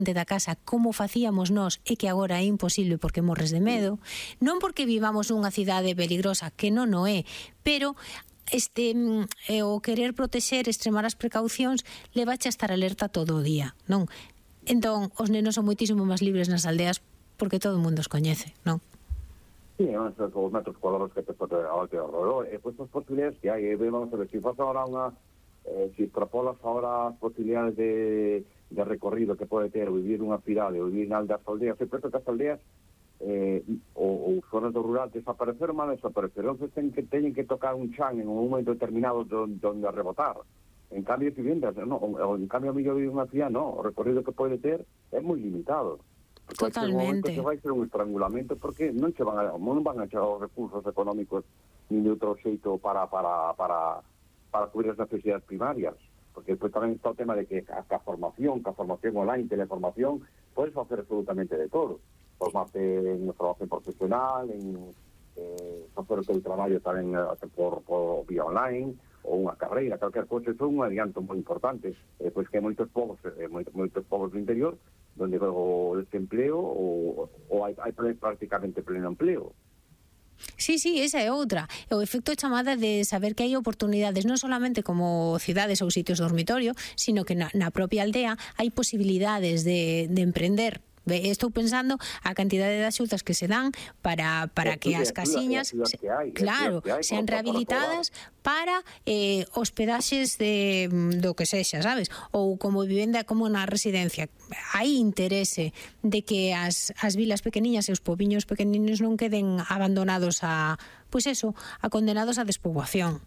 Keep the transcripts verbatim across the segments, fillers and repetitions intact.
da casa como facíamos nós e que agora é imposible porque morres de medo, non porque vivamos nunha cidade peligrosa, que non o é, pero este eh, o querer protexer, extremar as precaucións, levache a estar alerta todo o día, non? Entón, os nenos son moitísimo máis libres nas aldeas porque todo o mundo os coñece, non? Sí, non, son os metros cuadrados que te pode ao te horror, e pois as posibilidades que hai, e vamos a ver, se faz ahora unha, eh, se extrapolas ahora as posibilidades de de recorrido que pode ter, vivir nunha cidade ou vivir nas aldeas, e penso que as aldeas eh, ou, ou zonas do rural desapareceron, mal desapareceron, entón ten que, teñen que tocar un chan en un momento determinado donde, donde rebotar. En cambio, viviendas, no, o, o en cambio, a mellor vivir unha cidade, no, o recorrido que pode ter é moi limitado. Porque totalmente. Que vai ser un estrangulamento porque non che van a, non van a echar os recursos económicos ni de outro xeito para, para, para, para cubrir as necesidades primarias. Porque despois tamén está o tema de que a, a formación, que a formación online, teleformación, podes facer absolutamente de todo. Formarte en formación profesional, en eh, facer o teu traballo tamén por, por vía online, ou unha carreira, calquer cosa, iso é un adianto moi importante. Eh, pois que hai moitos povos, eh, moitos, moitos povos do interior, donde o desempleo ou, ou hai, hai prácticamente pleno empleo. Sí, sí, esa é outra. O efecto chamada de saber que hai oportunidades non solamente como cidades ou sitios de dormitorio, sino que na, na propia aldea hai posibilidades de, de emprender. Estou pensando a cantidade de axudas que se dan para, para que as casiñas se, claro, sean rehabilitadas para eh, hospedaxes de, do que sexa, sabes? Ou como vivenda, como na residencia. Hai interese de que as, as vilas pequeniñas e os pobiños pequeninos non queden abandonados a, pois eso, a condenados a despoboación.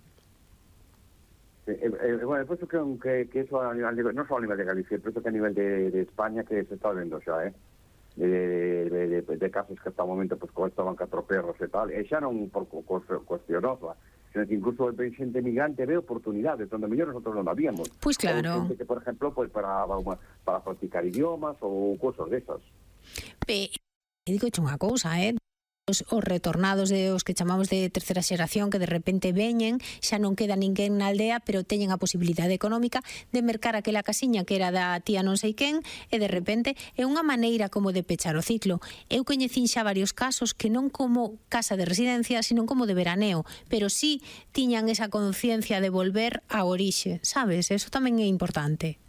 Eh, eh, bueno, penso que, que, que eso a nivel, non só a nivel de Galicia, penso que a nivel de, de España que se está vendo xa, eh? De, de, de, de casos que hasta o momento pues, como estaban catro perros e tal, e xa non por cuestionosa, sino que incluso hay xente migrante ve oportunidades onde mellor nosotros non habíamos. Pois pues claro. Xente que, por exemplo, pues, para, para practicar idiomas ou cosas desas. E digo unha cousa, eh? Os, os retornados de os que chamamos de terceira xeración que de repente veñen, xa non queda ninguén na aldea, pero teñen a posibilidade económica de mercar aquela casiña que era da tía non sei quen e de repente é unha maneira como de pechar o ciclo. Eu coñecín xa varios casos que non como casa de residencia, sino como de veraneo, pero sí tiñan esa conciencia de volver á orixe, sabes? Eso tamén é importante.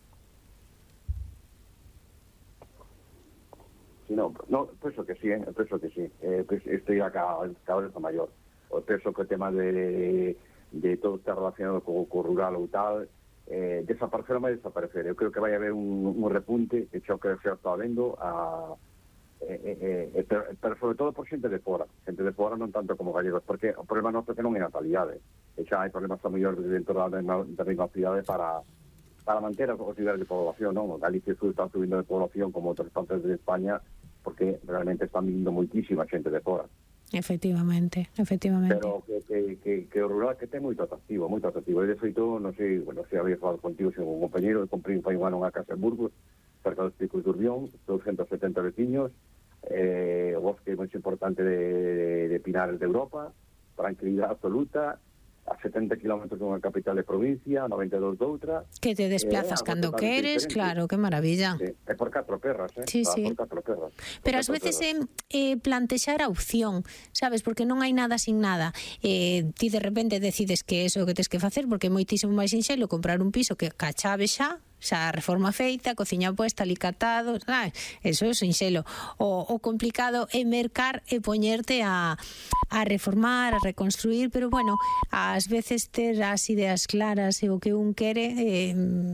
Sí, no, no, penso que sí, eh, penso que sí. Eh, pues estoy acá cada vez maior. O penso que o tema de, de, de todo está relacionado co, co rural ou tal, eh, desaparecer ou vai desaparecer. Eu creo que vai haber un, un repunte, que xa que se está vendo, a, eh, eh, eh, pero, pero sobre todo por xente de fora. Xente de fora non tanto como gallegos, porque o problema noso é que non é natalidade. E xa hai problemas a mellor dentro da, da mesma cidade para... para manter os niveles de población, non? Galicia está subindo de población como outras partes de España porque realmente están vindo moitísima xente de fora. Efectivamente, efectivamente. Pero que, que, que, que o rural que ten moito atractivo, moito atractivo. E de feito, non sei, bueno, se había falado contigo, se un compañeiro, eu comprei un paimano unha casa en Burgos, cerca dos Picos de Urbión, doscientos setenta veciños, eh, o bosque máis importante de, de Pinares de Europa, tranquilidade absoluta, a setenta kilómetros dunha capital de provincia, a noventa e dos de outra. Que te desplazas eh, cando queres, claro, que maravilla. Sí, é por catro perras, eh? Sí, sí. Por catro perras. Pero ás veces é eh, plantexar a opción, sabes, porque non hai nada sin nada. Eh, ti de repente decides que é eso que tens que facer, porque é moitísimo máis sinxelo comprar un piso que ca chave xa, xa reforma feita, cociña puesta, alicatado, sabes? Eso é sinxelo. O, o complicado é mercar e poñerte a, a reformar, a reconstruir, pero bueno, ás veces ter as ideas claras e o que un quere eh,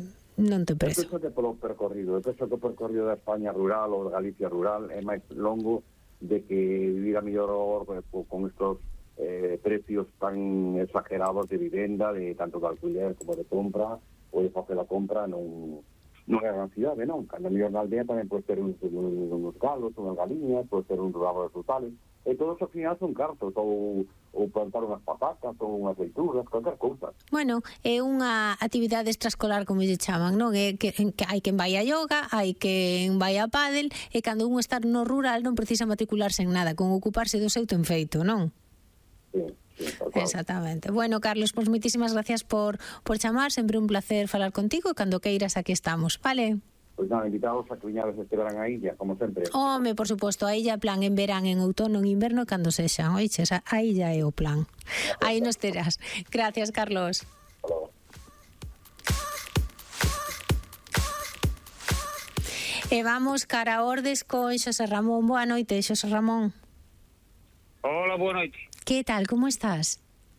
non te preso. Eu penso que polo percorrido, eu penso que o percorrido da España rural ou da Galicia rural é máis longo de que vivir a mellor con estos eh, precios tan exagerados de vivenda, de tanto de alquiler como de compra, ou de facer a compra non, non é gran cidade, non? Cando mellor na aldea tamén pode ter uns, uns galos, unhas galiñas, pode ter uns rabos frutales, e todos os final son cartos, ou, ou plantar unhas patatas, ou unhas leituras, calquer cousa. Bueno, é unha actividade extraescolar, como lle chaman, non? É que, que hai quen vai a yoga, hai quen vai a pádel, e cando un está no rural non precisa matricularse en nada, con ocuparse do seu ten feito, non? Sí. Sí, exactamente. Bueno, Carlos, pois pues, moitísimas gracias por, por chamar, sempre un placer falar contigo e cando queiras aquí estamos, vale? Pois nada, invitados a que viñades este verán a illa, como sempre. Home, por suposto, a illa plan en verán, en outono, en inverno, cando sexan, oiches, a, a illa é o plan. Aí nos terás. Gracias, Carlos. Hasta logo. E vamos cara a Ordes con Xosé Ramón. Boa noite, Xosé Ramón. Hola, boa noite. Que tal, como estás?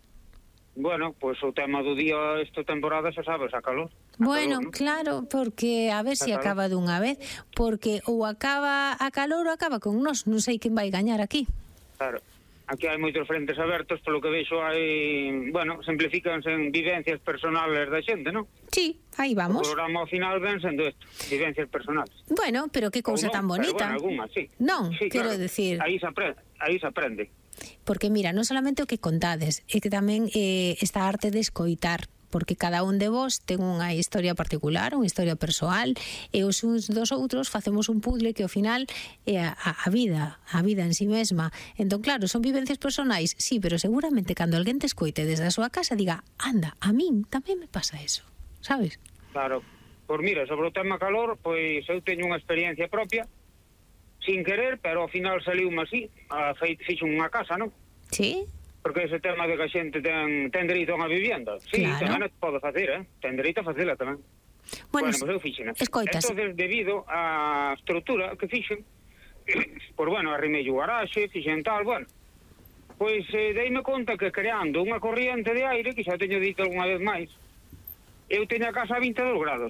Bueno, pois pues, o tema do día esta temporada xa sabes, a calor. A Bueno, calor, ¿no? claro, porque a ver se si acaba dunha vez, porque ou acaba a calor ou acaba con nós, non sei quen vai gañar aquí. Claro. Aquí hai moitos frentes abertos, polo que veixo hai, bueno, simplifícanse en vivencias personales da xente, non? Sí, aí vamos. O programa ao final ven sendo isto, vivencias personales. Bueno, pero que cousa non, tan bonita. Pero, bueno, alguna, sí. Non, sí, quero claro. decir... Aí se aprende, aí se aprende. Porque mira, non solamente o que contades, é que tamén eh, esta arte de escoitar, porque cada un de vos ten unha historia particular, unha historia persoal, e os uns dos outros facemos un puzzle que ao final é a, a vida, a vida en si mesma. Entón, claro, son vivencias personais, sí, pero seguramente cando alguén te escoite desde a súa casa diga, anda, a min tamén me pasa eso, sabes? Claro. Pois mira, sobre o tema calor, pois eu teño unha experiencia propia, sin querer, pero ao final saliu-me así, a fei, fixo unha casa, non? Sí? Porque ese tema de que a xente ten, ten dereito a unha vivienda. Sí, Claro. tamén pode facer, eh? Ten dereito a facela tamén. Bueno, Bueno, pois eu fixen. escoitas. Entonces, debido á estrutura que fixen, pois bueno, arrimei o garaxe, fixen tal, bueno, pois eh, deime conta que creando unha corriente de aire, que xa teño dito algunha vez máis, eu teño a casa a vinte e dous grados,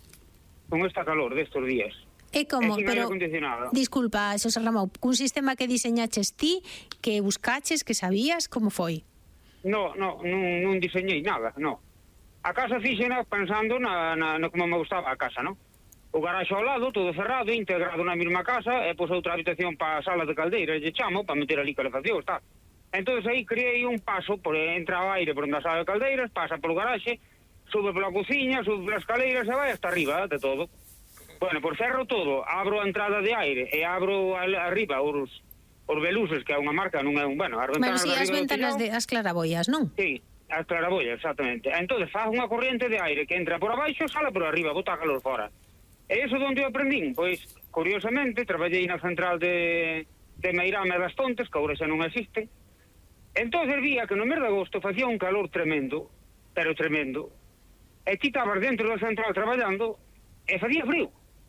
con esta calor destes días. É como, É sin pero, aire acondicionado. disculpa, Xosé Ramón, cun sistema que diseñaches ti, que buscaches, que sabías, como foi? No, no, non, non diseñei nada, no. A casa fixena pensando na, na, na como me gustaba a casa, no? O garaxe ao lado, todo cerrado, integrado na mesma casa, e pois outra habitación para a sala de caldeiras, lle chamo, para meter ali calefacción, está. Entón aí creei un paso, por entra o aire por onde a sala de caldeiras, pasa polo garaxe, sube pola cociña, sube polas escaleiras e vai hasta arriba de todo. Bueno, por cerro todo, abro a entrada de aire e abro al, arriba os, os veluses, que é unha marca, non é un... Bueno, as Bueno, ventanas si, as ventanas de as claraboias, non? Sí, as claraboias, exactamente. Entón, faz unha corriente de aire que entra por abaixo, sala por arriba, bota calor fora. E iso onde eu aprendín? Pois, curiosamente, traballei na central de, de Meirame das Pontes, que agora xa non existe. Entón, vía que no mes de agosto facía un calor tremendo, pero tremendo, e ti estabas dentro da central traballando e facía frío.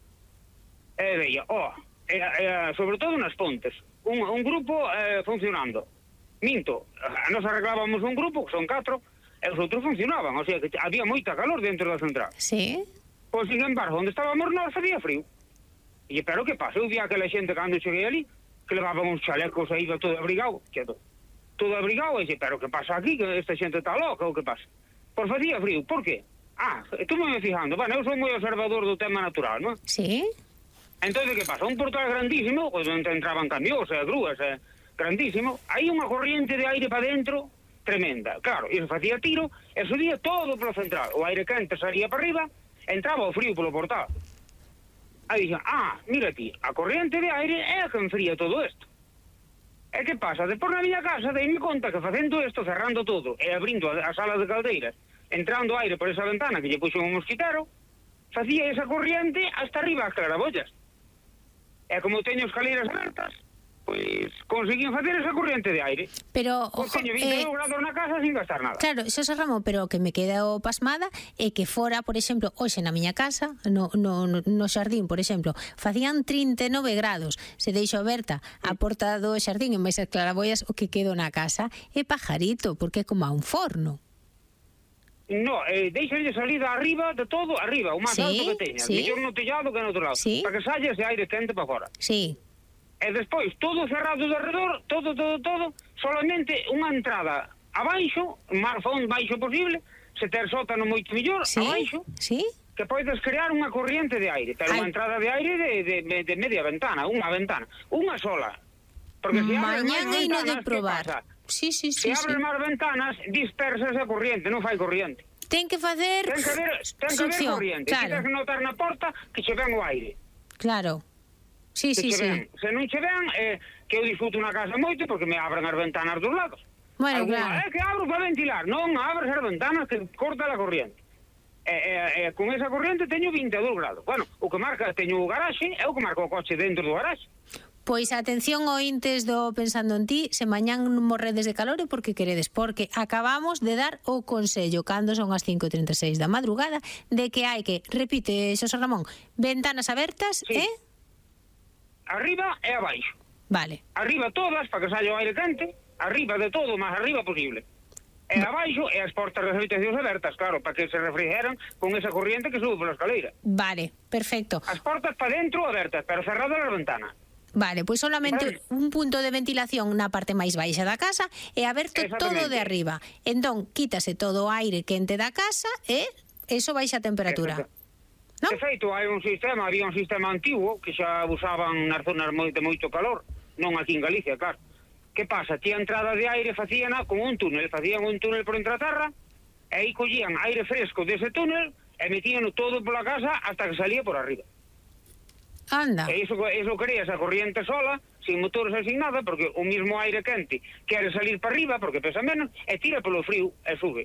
E veía, oh, e, e, sobre todo nas Pontes, un, un grupo eh, funcionando. Minto, nos arreglábamos un grupo, que son catro, e os outros funcionaban, o sea que había moita calor dentro da central. Sí. Pois, sin embargo, onde estábamos nós había frío. E pero que pasa? Eu vi aquela xente cando cheguei ali, que levaban uns chalecos aí todo abrigado, que todo, todo abrigado, e dixe, pero que pasa aquí, que esta xente está loca, ou que pasa? Pois facía frío, por que? Ah, estuve me fijando, bueno, eu sou moi observador do tema natural, non? Sí. Entón, que pasa? Un portal grandísimo, onde entraban camións e grúas, eh, grandísimo, hai unha corriente de aire para dentro tremenda. Claro, iso facía tiro, e subía todo polo central. O aire quente salía para arriba, entraba o frío polo portal. Aí dixen, ah, mira ti, a corriente de aire é a que enfría todo isto. E que pasa? Depois na miña casa deime conta que facendo isto, cerrando todo e abrindo a, a sala de caldeiras, entrando aire por esa ventana que lle puxo un mosquitero, facía esa corriente hasta arriba as claraboias. E como teño escaleiras abertas, pois conseguín facer esa corriente de aire. Pero, Pois ojo, teño vinte e dous eh, grados na casa sin gastar nada. claro, Xosé Ramón, pero o que me queda o pasmada é que fora, por exemplo, hoxe na miña casa, no, no, no xardín, por exemplo, facían trinta e nove grados, se deixo aberta a porta do xardín e máis as claraboias, o que quedo na casa é pajarito, porque é como a un forno. No, eh, deixalle salida arriba de todo, arriba, o máis Sí, alto que teña. sí. Mellor no tellado que no outro lado. Sí. Para que salle ese aire quente para fora. Sí. E despois, todo cerrado de alrededor, todo, todo, todo, solamente unha entrada abaixo, máis fondo baixo posible, se ter sótano moito mellor, Sí. abaixo, Sí. que podes crear unha corriente de aire, pero Ai. unha entrada de aire de, de, de, de media ventana, unha ventana, unha sola. Porque se abres Mañán máis hai no de ventanas, que probar. pasa? Sí, sí, Se sí, sí. abres máis ventanas, dispersas a corriente, non fai corriente. Ten que facer Ten que haber, ten que haber succión, corriente. claro. Tens que notar na porta que che ven o aire. Claro. Sí, Que sí, che sí. ven. Se non che ven, eh, que eu disfruto na casa moito porque me abren as ventanas dos lados. Bueno, Alguna, claro. eh, que abro para ventilar. Non, abres as ventanas que corta a corriente. E, e, e con esa corriente teño vinte e dous grados. Bueno, o que marca, teño o garaxe, é o que marca o coche dentro do garaxe. Pois atención, ointes do Pensando en Ti, se mañán morredes de calor é porque queredes, porque acabamos de dar o consello, cando son as cinco e trinta e seis da madrugada, de que hai que, repite, Xosé Ramón, ventanas abertas, Sí. e... Arriba e abaixo. Vale. Arriba todas, para que saia o aire quente, arriba de todo, máis arriba posible. E abaixo, e as portas das habitacións abertas, claro, para que se refrigeran con esa corriente que sube pola escaleira. Vale, perfecto. As portas para dentro abertas, pero cerradas as ventanas. Vale, pois solamente Vale. un punto de ventilación na parte máis baixa da casa e aberto todo de arriba. Entón, quítase todo o aire quente da casa e eso baixa a temperatura. Exacto. ¿No? De feito, hai un sistema, había un sistema antigo que xa usaban nas zonas moi, de moito calor, non aquí en Galicia, claro. Que pasa? Que a entrada de aire facíana con un túnel, facían un túnel por entre a terra, e aí collían aire fresco dese túnel e metían todo pola casa hasta que salía por arriba. Anda. E iso, iso crea esa corriente sola, sin motores e sin nada, porque o mismo aire quente quere salir para arriba, porque pesa menos, e tira polo frío e sube.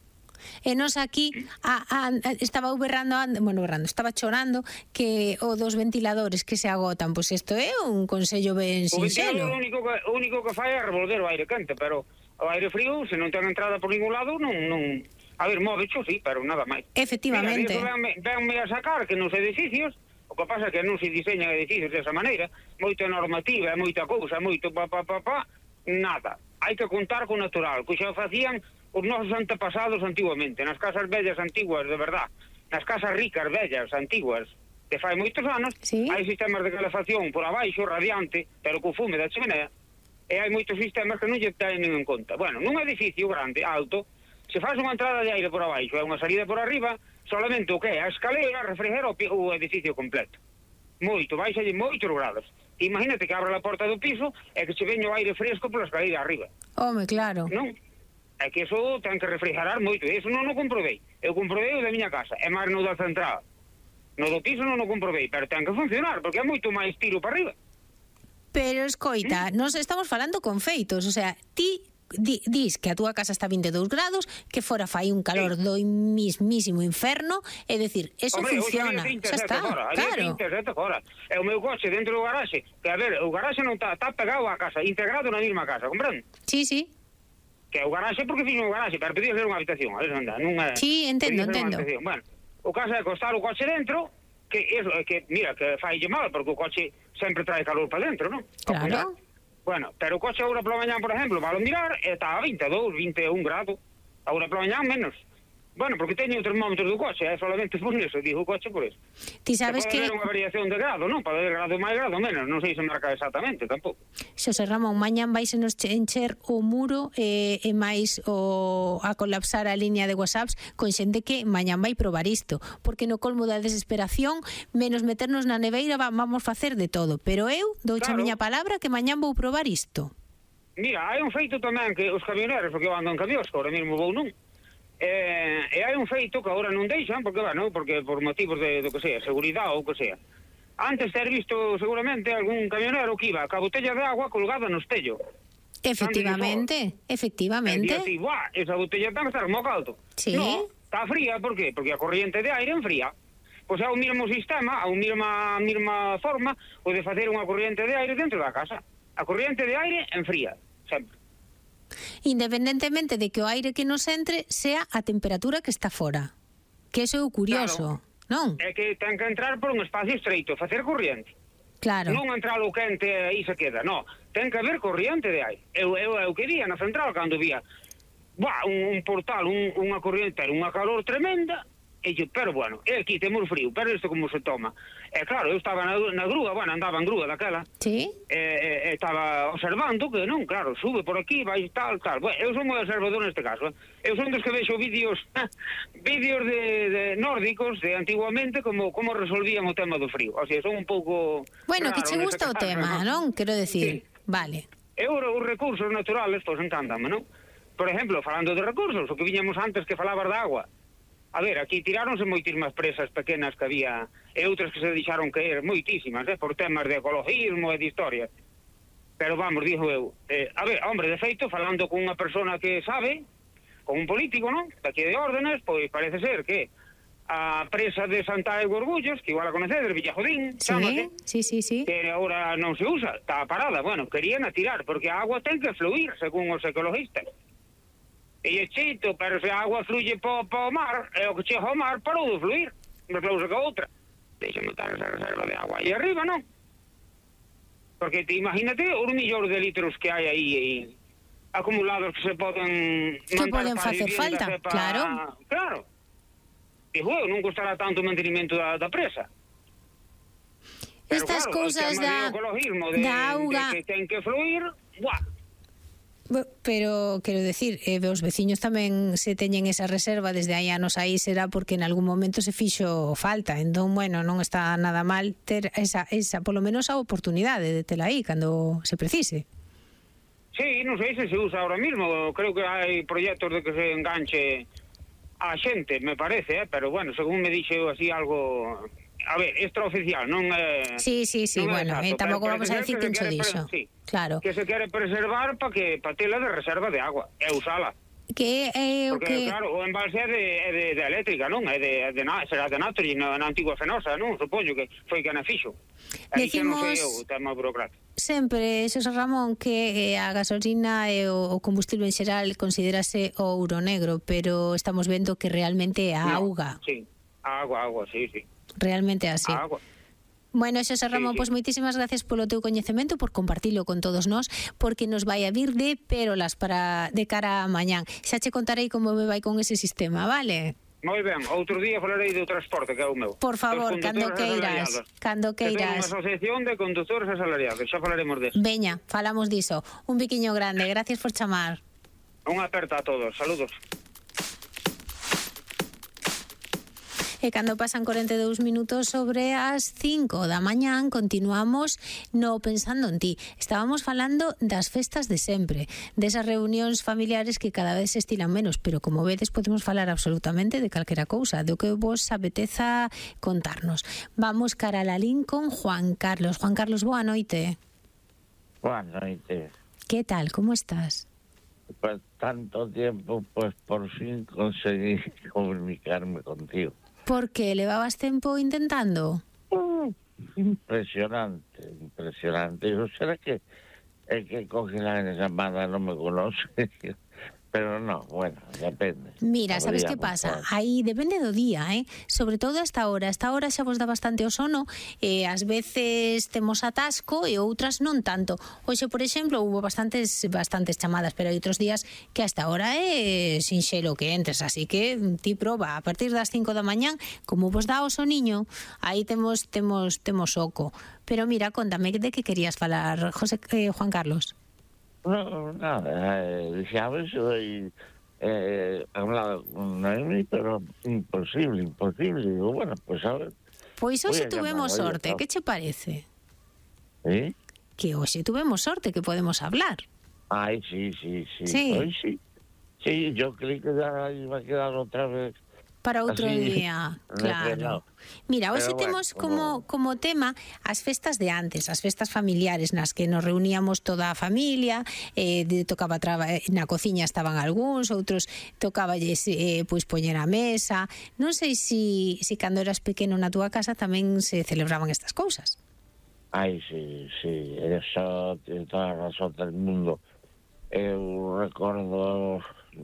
E nos aquí a, a, a, estaba berrando, bueno, berrando, estaba chorando que o dos ventiladores que se agotan, pois isto é un consello ben O sinxelo. ventilador o único que, o único que fai é revolver o aire quente, pero o aire frío, se non ten entrada por ningún lado, non... non... A ver, móvecho, sí, pero nada máis. Efectivamente. Mira, venme, venme a sacar que nos edificios, o que pasa é que non se diseñan edificios desa maneira, moita normativa, moita cousa, moito pa, pa, pa, pa, nada. Hai que contar con natural, que xa facían os nosos antepasados antiguamente, nas casas vellas antiguas, de verdad, nas casas ricas vellas antiguas, que fai moitos anos, sí. Hai sistemas de calefacción por abaixo, radiante, pero co fume da chimenea, e hai moitos sistemas que non lle tenen en conta. Bueno, nun edificio grande, alto, se faz unha entrada de aire por abaixo e unha salida por arriba, solamente o que é a escalera refrigera o, o edificio completo. Moito, baixalle moitos grados. Imagínate que abra a porta do piso e que se veña o aire fresco pola escalera arriba. Home, claro. Non? É que iso ten que refrigerar moito. Iso non o comprobei. Eu comprobei o da miña casa. É máis no da central. No do piso non o comprobei, pero ten que funcionar, porque é moito máis tiro para arriba. Pero escoita, ¿Mm? Nos estamos falando con feitos, o sea, ti di, dis que a túa casa está a vinte e dous grados, que fora fai un calor sí. do mismísimo inferno, é dicir, eso Hombre, funciona, xa está, fora, claro. vinte e sete horas. E o meu coche dentro do garaxe, que a ver, o garaxe non está, está pegado á casa, integrado na mesma casa, comprende? Sí, sí. Que é o garaxe porque fixo o garaxe, pero podía ser unha habitación, a ver, non dá, non é... Sí, entendo, entendo. Bueno, o caso é acostar o coche dentro, que eso, que mira, que faille mal, porque o coche sempre trae calor para dentro, non? Claro. Bueno, pero o coche agora pola mañán, por exemplo, valo mirar, e está a vinte e dous, vinte e un grados, agora pola mañán menos. Bueno, porque teño o termómetro do coche, é solamente por eso, digo o coche por eso. Ti sabes que... que... Pode haber unha variación de grado, non? Pode haber grado máis, grado menos, non sei se marca exactamente, tampouco. Xosé Ramón, mañán vais nos encher o muro e, e máis o, a colapsar a liña de WhatsApps con xente que mañán vai probar isto, porque no colmo da desesperación, menos meternos na neveira, vamos facer de todo, pero eu douche claro. A miña palabra que mañán vou probar isto. Mira, hai un feito tamén que os camioneros, porque eu ando en camións, que ahora mesmo vou non, Eh, e hai un feito que agora non deixan, porque, bueno, porque por motivos de, do que sea, seguridade ou que sea. Antes ter visto seguramente algún camionero que iba ca botella de agua colgada no estello. Efectivamente, efectivamente. E así, buah, esa botella ten que estar mo caldo. Sí. No, está fría, por qué? Porque a corriente de aire enfría. Pois é o mesmo sistema, a mesma, mesma forma o de facer unha corriente de aire dentro da casa. A corriente de aire enfría, sempre. Independentemente de que o aire que nos entre sea a temperatura que está fora. Que eso é o curioso, claro. Non? É que ten que entrar por un espacio estreito, facer corriente. Claro. Non entrar o quente e aí se queda, no. Ten que haber corriente de aire. Eu, eu, eu que vía na central cando vía buah, un, un portal, un, unha corriente, era unha calor tremenda, e yo, pero bueno, e aquí temos frío, pero isto como se toma. E claro, eu estaba na, na grúa, bueno, andaba en grúa daquela, sí. e, e, e estaba observando que non, claro, sube por aquí, vai tal, tal. Bueno, eu son moi observador neste caso, eh. Eu son dos que vexo vídeos vídeos de, de nórdicos de antiguamente como como resolvían o tema do frío. O sea, son un pouco bueno, raro, que che gusta o tema, non? Quero decir, sí. Vale. Eu os recursos naturales, pois encántame, non? Por exemplo, falando de recursos, o que viñamos antes que falabas da agua. A ver, aquí tiráronse moitísimas presas pequenas que había e outras que se deixaron caer, moitísimas, eh, por temas de ecologismo e de historia. Pero vamos, dixo eu, eh, a ver, hombre, de feito, falando con unha persona que sabe, con un político, non? Daqui de órdenes, pois parece ser que a presa de Santa de Gorgullos, que igual a conocedes, Villajodín, Sí, chámase, sí, sí, sí. que ahora non se usa, está parada. Bueno, querían a tirar, porque a agua ten que fluir, según os ecologistas. E é chito, pero se a agua fluye po, po mar, e o que chega ao mar parou de fluir, mezclouse ca outra. Deixa notar esa reserva de agua aí arriba, non? Porque te imagínate os millóns de litros que hai aí, aí acumulados que se poden Que poden facer falta, pa... claro. Claro. Digo, eu, non costará tanto o mantenimento da, da presa. Pero, Estas claro, cousas o tema da, do ecologismo, de, da auga... de que ten que fluir, buah. Pero, quero decir, eh, os veciños tamén se teñen esa reserva desde hai anos aí, será porque en algún momento se fixo falta. Entón, bueno, non está nada mal ter esa, esa polo menos a oportunidade de tela aí cando se precise. Sí, non sei se se usa ahora mismo. Creo que hai proxectos de que se enganche a xente, me parece, eh? Pero bueno, según me dixe así algo... A ver, extraoficial, non é... Sí, sí, sí, non é bueno, exacto, eh, tampouco pero vamos a parece decir ser que encho se quere dixo. pre- sí, Claro. que se quere preservar para que pa tela de reserva de agua e usala. Que é o Porque, que... claro, o embalse é de, é de, de eléctrica, non? É de, é de, na, será de Naturgy, na, na antigua Fenosa, non? Supoño que foi que na fixo. Aí xa non sei eu, o tema burocrático. Sempre, Xosé Ramón, que eh, a gasolina e o, o combustible en xeral considerase o ouro negro, pero estamos vendo que realmente é a No, auga. Sí, agua, agua, sí, sí. Realmente é así. Agua. Bueno, Xosé Ramón, Sí, sí. pois moitísimas gracias polo teu coñecemento, por compartilo con todos nós, porque nos vai a vir de pérolas para de cara a mañán. Xa che contarei como me vai con ese sistema, vale? Moi ben, outro día falarei do transporte, que é o meu. Por favor, Dos cando condutores queiras, asalariados. cando Que ten unha queiras. asociación de conductores asalariados, xa falaremos deso. Veña, falamos diso. Un biquiño grande, gracias por chamar. Unha aperta a todos, saludos. E cando pasan corenta e dous minutos sobre as cinco da mañán, continuamos no Pensando en Ti. Estábamos falando das festas de sempre, desas reunións familiares que cada vez se estilan menos, pero como vedes podemos falar absolutamente de calquera cousa, do que vos apeteza contarnos. Vamos cara a la Lín con Juan Carlos. Juan Carlos, boa noite. Boa noite. Que tal, como estás? Pues tanto tiempo, pues por fin conseguí comunicarme contigo. Por que levabas tempo intentando? Uh, impresionante, impresionante. Digo, ¿será que el que coge la llamada no me conoce? Pero no, bueno, depende. Mira, sabes que Podríamos pasa? falar. Aí depende do día, eh? Sobre todo a esta hora. A esta hora xa vos dá bastante o sono, e ás veces temos atasco e outras non tanto. Hoxe, por exemplo, hubo bastantes bastantes chamadas, pero hai outros días que a esta hora é sinxelo que entres, así que ti proba a partir das cinco da mañán, como vos dá o soniño, aí temos temos temos oco. Pero mira, contame de que querías falar, José eh, Juan Carlos. No, nada, eh, dije, a ver si hoy eh, he hablado con Noemi, pero imposible, imposible. Digo, bueno, pues a ver. Pois Voy hoxe a tuvemos llamar, sorte, oye, que che parece? ¿Sí? Que hoxe tuvemos sorte, que podemos hablar. Ay, sí, sí, sí. Sí. Hoy sí. Sí, yo creí que ya iba a quedar otra vez. Para outro Así, día, claro. refrenado. Mira, hoxe Pero temos bueno, como, como tema as festas de antes, as festas familiares nas que nos reuníamos toda a familia, eh, de, tocaba traba, na cociña estaban algúns, outros tocáballes eh, pois poñer a mesa. Non sei si, si cando eras pequeno na túa casa tamén se celebraban estas cousas. Ay, sí, sí, eso tiene toda la razón del mundo. Eu recordo,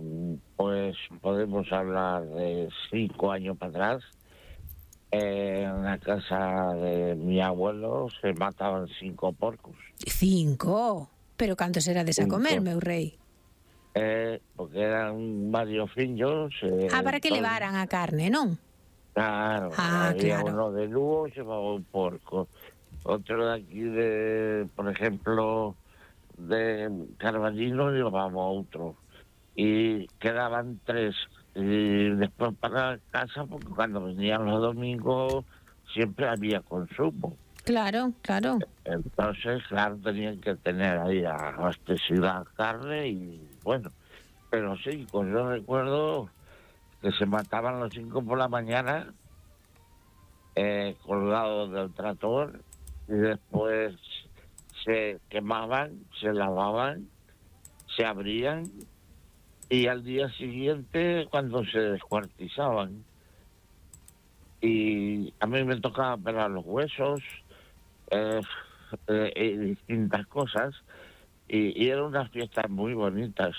pues podemos hablar de cinco años para atrás, eh, en la casa de mi abuelo se mataban cinco porcos. Cinco? Pero cantos era des a comer, meu rei? Eh, porque eran varios fillos. Eh, Ah, para que todos- levaran a carne, non? Claro, Ah, había claro. uno de Lugo, llevaba un porco. Otro de aquí, de, por ejemplo, de Carbalino, llevaba otro. Y quedaban tres. Y después para casa, porque cuando venían los domingos siempre había consumo. Claro, claro. Entonces, claro, tenían que tener ahí abastecida carne y bueno. Pero sí, pues yo recuerdo que se mataban los cinco por la mañana, eh, colgados del tractor, y después se quemaban, se lavaban, se abrían, y al día siguiente cuando se descuartizaban. y a mí me tocaba pelar los huesos, eh, eh, y distintas cosas, y, y eran unas fiestas muy bonitas.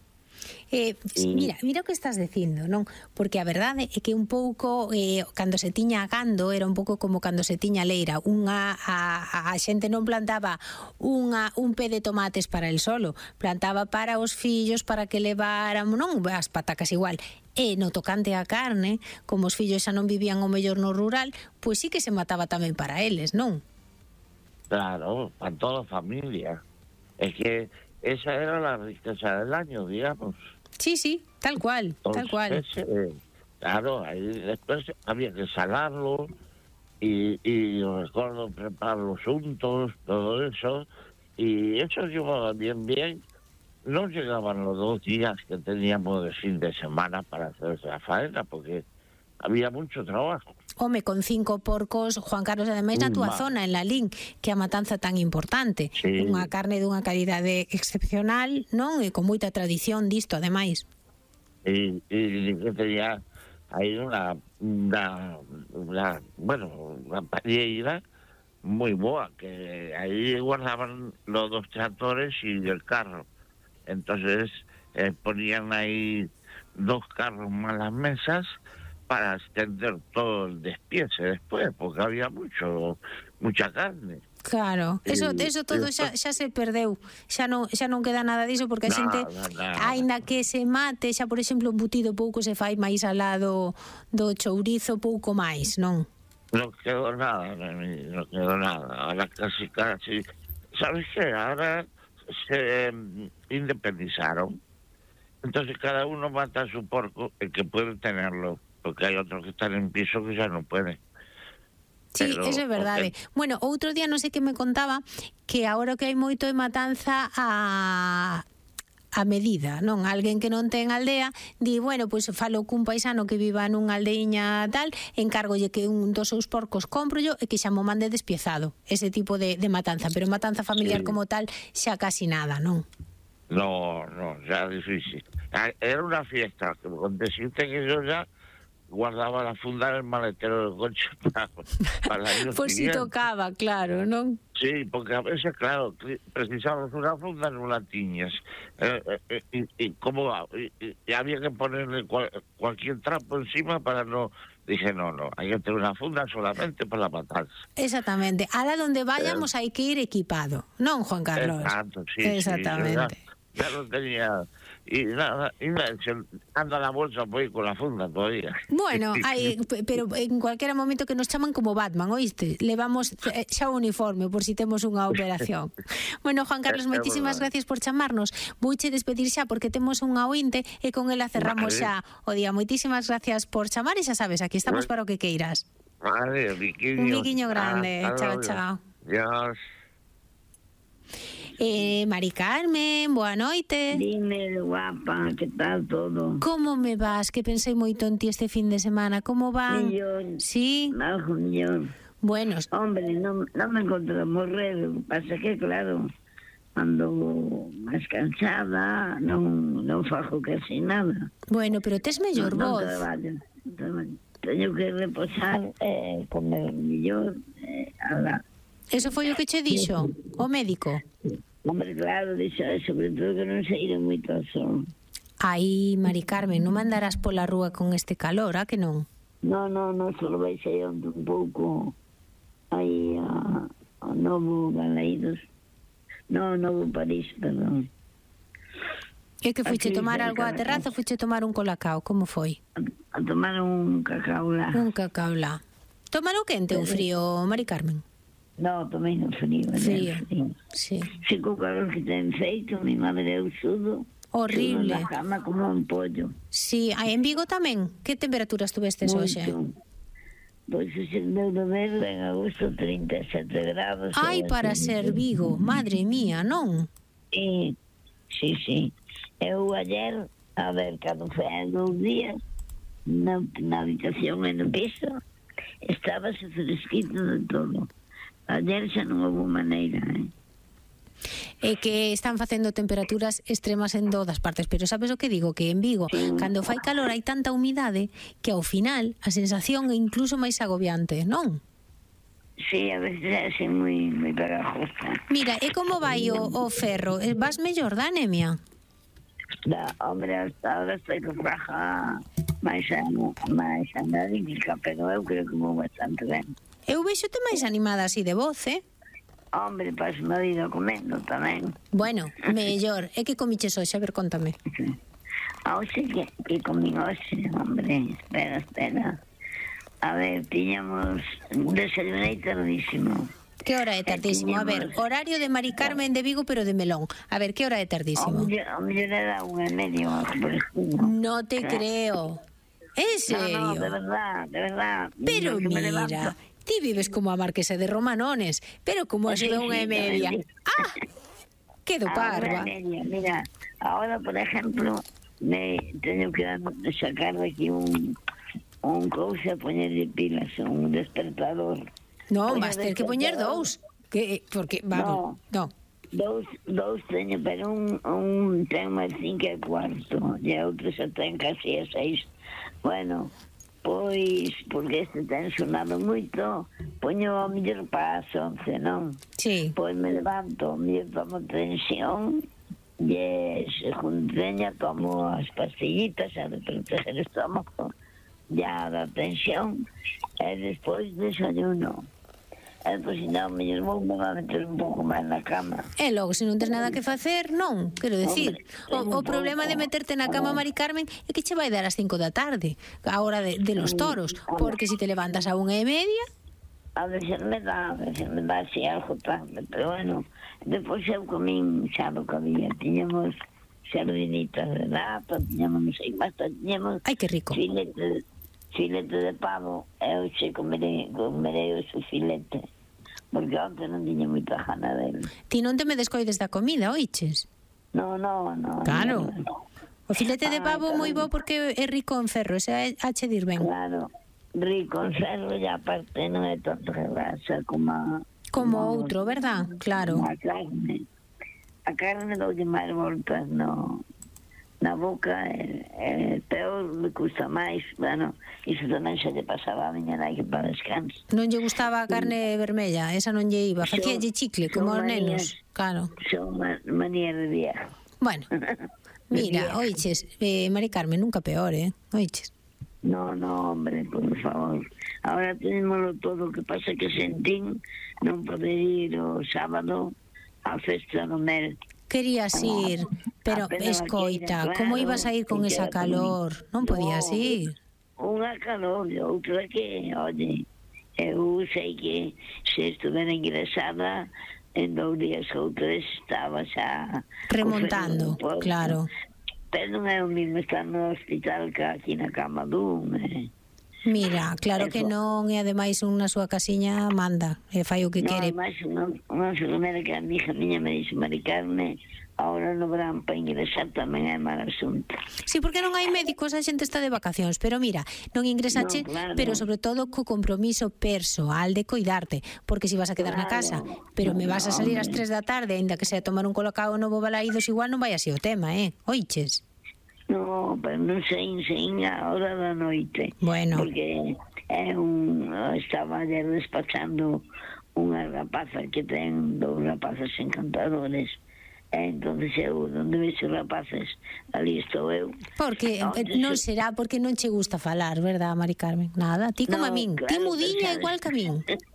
Eh, mira, mira o que estás dicindo, non? Porque a verdade é que un pouco eh, cando se tiña gando era un pouco como cando se tiña leira, unha a, a xente non plantaba unha un pé de tomates para el solo, plantaba para os fillos para que levaran, non as patacas igual. E no tocante á carne, como os fillos xa non vivían o mellor no rural, pois sí que se mataba tamén para eles, non? Claro, para toda a familia. Es que esa era la riqueza del año, digamos. Sí, sí, tal cual, Entonces, tal cual. Eh, claro, ahí después había que salarlo y, y recuerdo preparar los untos, todo eso, y eso llevaba bien, bien. No llegaban los dos días que teníamos de fin de semana para hacer esa faena, porque había mucho trabajo. Home, con cinco porcos, Juan Carlos, ademais na túa zona, en Lalín, que é a matanza tan importante. Sí. Unha carne dunha calidade excepcional, non? E con moita tradición disto, ademais. Y, y que tenía ahí una, una, una bueno, una palleira muy boa, que ahí guardaban los dos tractores y el carro. Entonces eh, ponían ahí dos carros más las mesas para extender todo el despiece después, porque había mucho mucha carne. Claro, eso Y, eso todo y xa, xa se perdeu. Xa non xa non queda nada diso porque a xente, nada. aínda que se mate, xa por exemplo, embutido pouco se fai máis al lado do chourizo, pouco máis, non? No quedó nada, no quedó nada. Ahora casi, casi... ¿Sabes qué? Ahora se eh, independizaron. Entonces cada uno mata a su porco, el que puede tenerlo, porque hay otros que están en piso que ya no pueden. Sí, Pero, eso é verdade. okay. Bueno, outro día non sei que me contaba que agora que hai moito de matanza a a medida, non? Alguén que non ten aldea di, bueno, pois falo cun paisano que viva nunha aldeiña tal, encárgolle que un dos seus porcos comprollo e que xa mo mande despiezado. Ese tipo de, de matanza, pero matanza familiar Sí. como tal xa casi nada, non? No, no, ya difícil. Ah, era una fiesta, que con decirte que yo ya guardaba la funda en el maletero del coche para, para el año Pois si siguiente. tocaba, claro, non? Sí, porque a veces, claro, precisamos una funda, no la tiñas. Eh, eh, y, y, como, y, y había que ponerle cual, cualquier trapo encima para no... Dije, no, no, hay que tener una funda solamente para la matanza. Exactamente. Ahora donde vayamos hay que ir equipado, non, Juan Carlos? Exacto, sí, Exactamente. sí. Ya, ya lo tenía... Y nada, y nada, anda a la bolsa por ir con la funda todavía. Bueno, hai, pero en cualquier momento que nos chaman como Batman, oíste? Levamos eh, xa o uniforme por si temos unha operación. Bueno, Juan Carlos, moitísimas gracias por chamarnos. Vouche despedir xa porque temos unha ointe e con ela cerramos Vale. xa o día. Moitísimas gracias por chamar e xa sabes, aquí estamos Vale. para o que queiras. Vale, biquiño. Un biquiño grande. Hasta Chao, luego. chao. Adiós. Eh, Mari Carmen, boa noite. Dime, guapa, que tal todo? Como me vas? Que pensei moito en ti este fin de semana. Como van? Millón. Sí? Algo millón. Bueno, Hombre, non, non me encontro morrer. O que pasa que, claro, ando máis cansada, non, non fajo casi nada. bueno, pero tes mellor non, voz. non traballo, non traballo. Teño que reposar, eh, comer millón, eh, ala. Eso foi o que che dixo o médico? Hombre, claro, dixo, sobre todo que non se ire moito ao sol. Aí, Mari Carmen, non mandarás pola rúa con este calor, a que non? No, no, no, solo vais aí un pouco aí a, a Novo Galeiros. No, Novo París, perdón. É que fuiche Aquí, tomar cerca algo á da terraza ou fuiche tomar un colacao? Como foi? A, a tomar un cacao lá. Un cacao lá. Tómalo quente ou frío, Mari Carmen? No, tomei no frío. Frío, frío. sí. Se co calor que ten feito, mi madre eu sudo. Horrible. Sudo na cama como un pollo. Sí, aí en Vigo tamén? Que temperatura estuvestes hoxe? Moito. Pois o meu de ver en agosto trinta e sete grados. Ai, ou para así. ser Vigo, madre mía, non? Sí, sí, sí. Eu ayer, a ver, cando foi en dous días, na, na habitación e no piso, estábase fresquito de todo. Ayer xa non houve maneira, eh? e que están facendo temperaturas extremas en todas partes, pero sabes o que digo? Que en Vigo, Sí. cando fai calor hai tanta humidade que ao final a sensación é incluso máis agobiante, non? Sí, a veces é así moi, moi pegajosa. Mira, e como vai o, o ferro? Eh, Vas mellor da anemia? Da, hombre, hasta ahora estoy con baja máis, ano- máis analítica, pero eu creo que vou bastante ben. Eu vexo-te máis animada así de voz, eh? Hombre, paso unha vida comendo tamén. Bueno, mellor. É que comiches hoxe? A ver, contame. Ah, hoxe que, que comí hoxe, hombre, espera, espera. A ver, tiñamos desayunei tardísimo. Que hora é tardísimo? A ver, horario de Mari Carmen de Vigo, pero de melón. A ver, que hora é O tardísimo? mellor, o mellor era unha e medio, por estilo. No te creo. En No, no, de serio? verdad, de verdad. Pero Lo que me mira, levanto- ti vives como a marquesa de Romanones, pero como as Sí, de sí, unha e media. tamén. Ah, quedo A parva. unha e media, mira, ahora, por ejemplo, me teño que dar- sacar de aquí un, un cousa, poñerle pilas, un despertador. Non, Poñer vas ter que poñer despertador. dous. Que, porque, vamos, no. Dous, dous teño, pero un, un ten máis cinco e cuarto, e a outro xa ten casi a seis. Bueno, pois, porque este ten sonado moito, poño ao mellor para as once, non? Sí. Pois me levanto, me tomo tensión, e según teña tomo as pastillitas a de proteger o estómago, ya da tensión, e despois desayuno. E pois, non, mellor vou me va meter un pouco máis na cama. E logo, se non tes nada que facer, non, quero decir. O, o Hombre, problema de meterte na cama, Mari Carmen, é que che vai dar as cinco da tarde, a hora de, de los toros, porque se te levantas a unha e media, A veces me dá, a veces me dá así algo tarde, pero bueno, depois eu comín xa do que había, tiñamos sardinitas de lata, tiñamos non sei máis, tiñamos ai que rico. filete, filete de pavo, eu xe comerei, comerei o seu filete, porque onte non tiña moita gana dele. Ti non te me descoides da comida, oiches? No, no, no. Claro. No, O filete de Ah, pavo moi bo claro. porque é rico en ferro, ese é hache dir ben. claro, rico en ferro e aparte non é tanto grasa como a, Como outro, verdad? Claro. a carne. A carne doulle máis voltas no, na boca, é, é peor, me custa máis. Bueno, iso tamén xa lle pasaba a miña nai que para descanso. Non lle gustaba a carne vermella, esa non lle iba, Son- facíalle chicle son como aos manías. nenos. Claro. Son ma- manías de viejo. Bueno, mira, oiches, eh, Mari Carmen, nunca peor, eh? Oiches. No, no, hombre, por favor. Ahora tenémoslo todo, o que pasa que sentín non poder ir o sábado á festa do Mel. Querías ir, pero Apenas escoita, vaqueira, como claro, ibas a ir con que esa queda calor? Non podías No. ir. Unha calor e outra que, oye, eu sei que se estuvera ingresada en dous días ou tres estaba xa Remontando, co ferro no posto. claro. Pero non é o mismo estar no hospital que aquí na cama dun, eh. Mira, claro que Eso. non, e ademais un na súa casiña manda, e fai o que No, quere. ademais, unha, unha enfermera que a mi hija miña me dixo, Mari Carmen, ahora no verán para ingresar tamén é mal asunto. Sí, porque non hai médicos, a xente está de vacacións, pero mira, non ingresache, No, claro. pero sobre todo co compromiso persoal de cuidarte, porque si vas a quedar na casa, Claro. pero me vas a salir ás Hombre. tres da tarde, aínda que sea tomar un colacao novo balaídos, igual non vai así o tema, eh? Oiches? No, pero non sei, sei a hora da noite. Bueno. Porque é un, estaba ayer despachando unha rapaza que ten dous rapazas encantadores. E entonces eu, onde vexo rapaces, ali estou eu. Porque eh, Onde non se- será porque non che gusta falar, verdad, Mari Carmen? Nada, ti como a No, min, ti claro, mudiña pero igual que a min.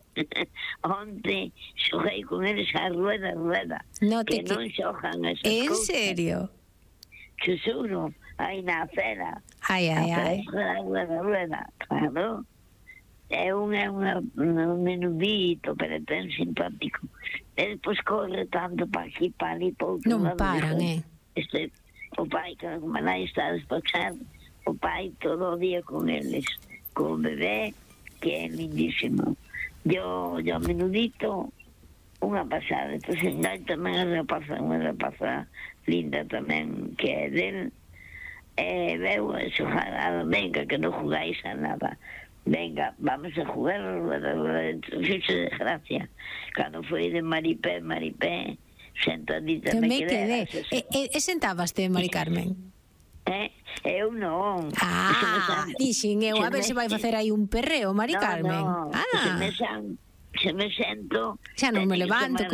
Onte xoguei con eles a rueda, rueda. No que te non que- xojan esas En cousas. serio? Que seguro, aí na acera. Ai, ai, A ai. rueda, rueda, rueda, claro. É un, é unha, un menudito, pero ten simpático. E despois corre tanto para aquí, para ali, para outro Non lado. paran, Dice, eh. Este, o pai, que como nai está a despachar, o pai todo o día con eles, con o bebé, que é lindísimo. Yo, yo menudito, unha pasada. Entón, hai tamén a rapaza, unha rapaza linda tamén, que é del, e veu a xogar, a venga, que non jugáis a nada. Venga, vamos a jugar, fixe de gracia. Cando foi de Maripé, Maripé, sentadita Que me me quedé. quedé. E, e, e sentábaste, Mari Carmen? Eh, eu non. Ah, dixen eu, a ver se vai facer aí un perreo, Mari no, Carmen. No, ah. se me san, se me sento... Xa non me levanto,